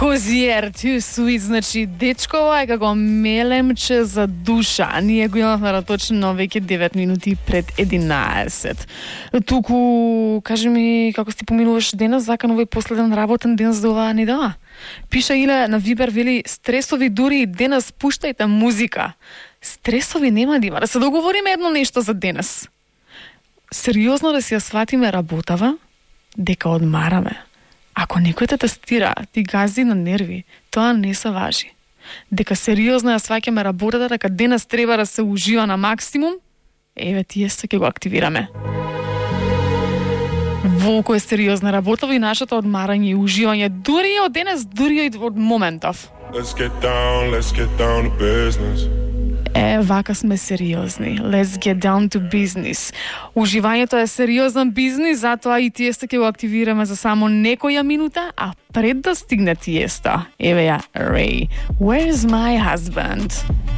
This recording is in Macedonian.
Hozier, too sweet, значи дечкова е како мелемче за душа. Ние го имавме точно веќе 9 минути пред 11. Туку, кажи ми, како си поминуваш денес, закан овој последен работен ден за оваа недела? Пиша Иле на Вибер, вели, стресови дури и денес пуштајте музика. Стресови нема да има. Да се договориме едно нешто за денес. Сериозно да си ја сватиме работава, дека одмараме. Ако некој те тестира, ти гази на нерви, тоа не се важи. Дека сериозно ја сваќаме работата, дека денес треба да се ужива на максимум, еве тие се ќе го активираме. Волко е сериозна работа и нашето одмарање и уживање, дури од денес, дури од моментов. Let's get down to business. Вака сме сериозни. Let's get down to business. Уживањето е сериозен бизнис, затоа и тиеста ќе го активираме за само некоја минута, а пред да стигне тиеста, еве ја Ray. Where's my husband?